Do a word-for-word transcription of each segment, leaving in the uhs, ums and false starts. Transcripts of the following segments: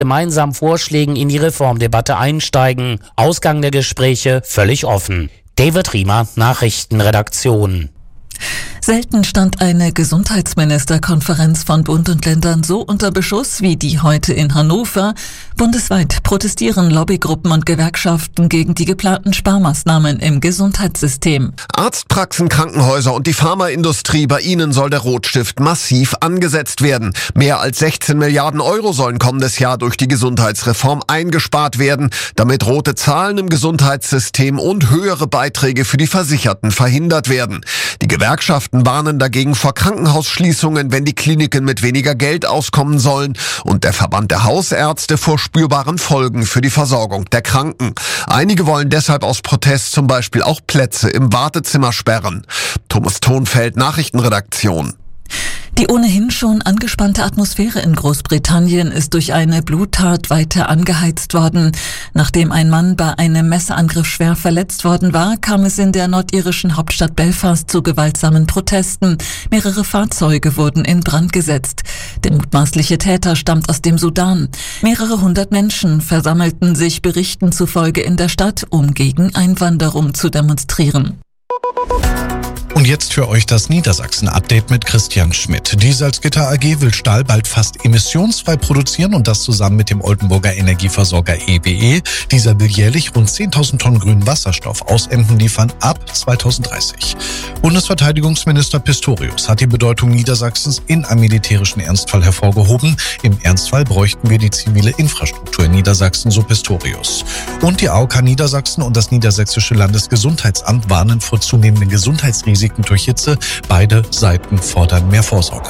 gemeinsamen Vorschlägen in die Reformdebatte einsteigen. Ausgang der Gespräche völlig offen. David Riemer, Nachrichtenredaktion. Selten stand eine Gesundheitsministerkonferenz von Bund und Ländern so unter Beschuss wie die heute in Hannover. Bundesweit protestieren Lobbygruppen und Gewerkschaften gegen die geplanten Sparmaßnahmen im Gesundheitssystem. Arztpraxen, Krankenhäuser und die Pharmaindustrie, bei ihnen soll der Rotstift massiv angesetzt werden. Mehr als sechzehn Milliarden Euro sollen kommendes Jahr durch die Gesundheitsreform eingespart werden, damit rote Zahlen im Gesundheitssystem und höhere Beiträge für die Versicherten verhindert werden. Die Gewerkschaften warnen dagegen vor Krankenhausschließungen, wenn die Kliniken mit weniger Geld auskommen sollen, und der Verband der Hausärzte vor spürbaren Folgen für die Versorgung der Kranken. Einige wollen deshalb aus Protest zum Beispiel auch Plätze im Wartezimmer sperren. Thomas Thonfeld, Nachrichtenredaktion. Die ohnehin schon angespannte Atmosphäre in Großbritannien ist durch eine Bluttat weiter angeheizt worden. Nachdem ein Mann bei einem Messerangriff schwer verletzt worden war, kam es in der nordirischen Hauptstadt Belfast zu gewaltsamen Protesten. Mehrere Fahrzeuge wurden in Brand gesetzt. Der mutmaßliche Täter stammt aus dem Sudan. Mehrere hundert Menschen versammelten sich Berichten zufolge in der Stadt, um gegen Einwanderung zu demonstrieren. Und jetzt für euch das Niedersachsen-Update mit Christian Schmidt. Die Salzgitter A G will Stahl bald fast emissionsfrei produzieren und das zusammen mit dem Oldenburger Energieversorger E W E. Dieser will jährlich rund zehntausend Tonnen grünen Wasserstoff aus Emden liefern ab zweitausenddreißig. Bundesverteidigungsminister Pistorius hat die Bedeutung Niedersachsens in einem militärischen Ernstfall hervorgehoben. Im Ernstfall bräuchten wir die zivile Infrastruktur in Niedersachsen, so Pistorius. Und die A O K Niedersachsen und das Niedersächsische Landesgesundheitsamt warnen vor zunehmenden Gesundheitsrisiken durch Hitze. Beide Seiten fordern mehr Vorsorge.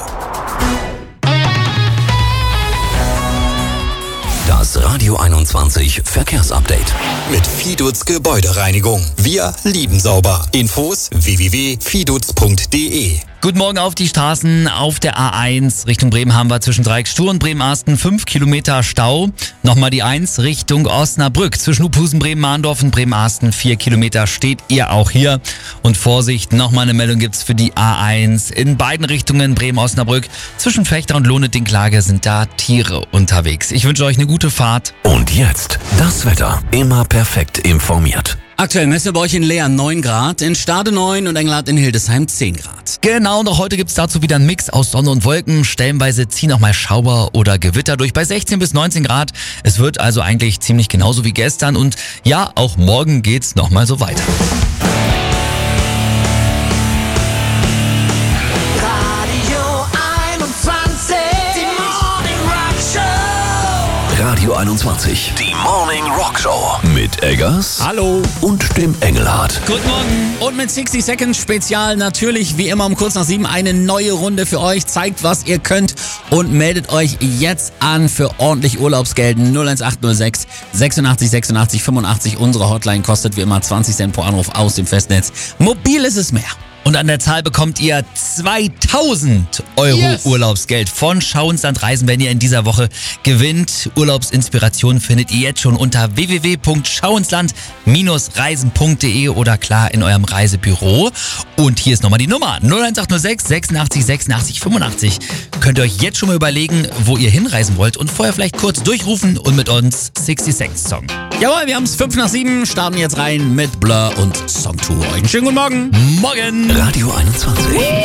Das Radio einundzwanzig Verkehrsupdate mit Fidutz Gebäudereinigung. Wir lieben sauber. Infos w w w punkt fidutz punkt d e. Guten Morgen auf die Straßen. Auf der A eins Richtung Bremen haben wir zwischen Dreiecksstuhr und Bremen-Asten fünf Kilometer Stau. Nochmal die eins Richtung Osnabrück. Zwischen Uphusen, Bremen-Mahndorf und Bremen-Asten vier Kilometer steht ihr auch hier. Und Vorsicht, nochmal eine Meldung gibt's für die A eins. In beiden Richtungen Bremen-Osnabrück. Zwischen Fechter und Lohnitting-Klage sind da Tiere unterwegs. Ich wünsche euch eine gute Fahrt. Und jetzt das Wetter. Immer perfekt informiert. Aktuell messen wir bei euch in Leer neun Grad, in Stade neun und Engelhardt in Hildesheim zehn Grad. Genau, und auch heute gibt's dazu wieder einen Mix aus Sonne und Wolken. Stellenweise ziehen auch mal Schauer oder Gewitter durch bei sechzehn bis neunzehn Grad. Es wird also eigentlich ziemlich genauso wie gestern und ja, auch morgen geht's nochmal so weiter. Radio einundzwanzig, die Morning Rock Show mit Eggers. Hallo. Und dem Engelhardt. Guten Morgen. Und mit sechzig Seconds Spezial natürlich wie immer um kurz nach sieben eine neue Runde für euch. Zeigt, was ihr könnt und meldet euch jetzt an für ordentlich Urlaubsgeld. null eins acht null sechs sechsundachtzig sechsundachtzig fünfundachtzig. Unsere Hotline kostet wie immer zwanzig Cent pro Anruf aus dem Festnetz. Mobil ist es mehr. Und an der Zahl bekommt ihr zweitausend Euro yes. Urlaubsgeld von Schau ins Land Reisen, wenn ihr in dieser Woche gewinnt. Urlaubsinspiration findet ihr jetzt schon unter w w w punkt schau ins land reisen punkt d e oder klar in eurem Reisebüro. Und hier ist nochmal die Nummer null eins acht null sechs sechsundachtzig sechsundachtzig fünfundachtzig. Könnt ihr euch jetzt schon mal überlegen, wo ihr hinreisen wollt und vorher vielleicht kurz durchrufen und mit uns sechzig Seconds Song. Jawohl, wir haben es fünf nach sieben, starten jetzt rein mit Blur und Song zwei. Euch einen schönen guten Morgen. Morgen. Radio einundzwanzig.